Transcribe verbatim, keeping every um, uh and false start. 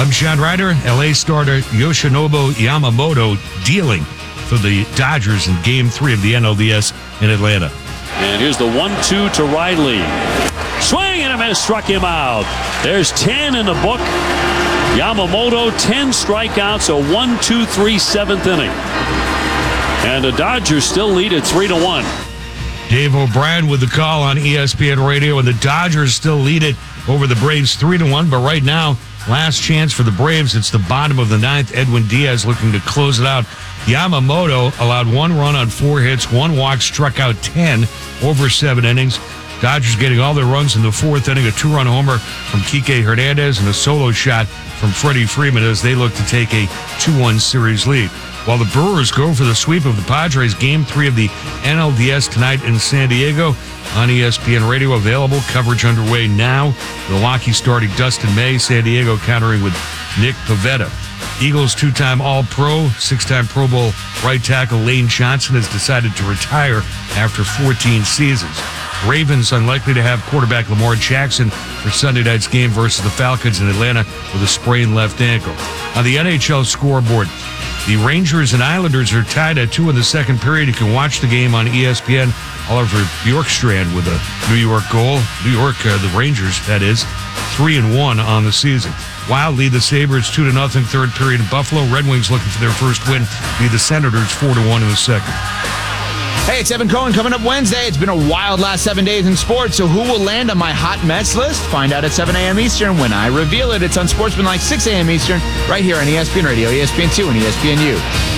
I'm Sean Ryder. L A starter Yoshinobu Yamamoto dealing for the Dodgers in Game three of the N L D S in Atlanta. And here's the one two to Riley. Swing and a miss, struck him out. There's ten in the book. Yamamoto, ten strikeouts, a one two three seventh inning. And the Dodgers still lead at three to one. Dave O'Brien with the call on E S P N Radio, and the Dodgers still lead it over the Braves three to one. But right now, last chance for the Braves. It's the bottom of the ninth. Edwin Diaz looking to close it out. Yamamoto allowed one run on four hits, one walk, struck out ten over seven innings. Dodgers getting all their runs in the fourth inning, a two-run homer from Kike Hernandez and a solo shot from Freddie Freeman as they look to take a two one series lead. While the Brewers go for the sweep of the Padres, Game three of the N L D S tonight in San Diego on E S P N Radio. Available. Coverage underway now. Milwaukee starting Dustin May. San Diego countering with Nick Pivetta. Eagles two-time All-Pro, six-time Pro Bowl right tackle Lane Johnson has decided to retire after fourteen seasons. Ravens unlikely to have quarterback Lamar Jackson for Sunday night's game versus the Falcons in Atlanta with a sprained left ankle. On the N H L scoreboard, the Rangers and Islanders are tied at two in the second period. You can watch the game on E S P N. Oliver Bjorkstrand with a New York goal. New York, uh, the Rangers, that is, three and one on the season. Wild lead the Sabres two to nothing third period in Buffalo. Red Wings looking for their first win. Beat the Senators four to one in the second. Hey, it's Evan Cohen coming up Wednesday. It's been a wild last seven days in sports, so who will land on my hot mess list? Find out at seven a.m. Eastern when I reveal it. It's on Sportsmanlike six a.m. Eastern, right here on E S P N Radio, E S P N two, and E S P N U.